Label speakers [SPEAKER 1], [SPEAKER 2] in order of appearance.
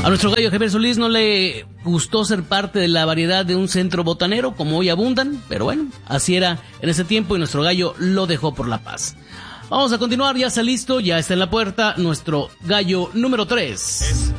[SPEAKER 1] A nuestro gallo Javier Solís no le gustó ser parte de la variedad de un centro botanero, como hoy abundan, pero bueno, así era en ese tiempo y nuestro gallo lo dejó por la paz. Vamos a continuar, ya está listo, ya está en la puerta nuestro gallo número 3.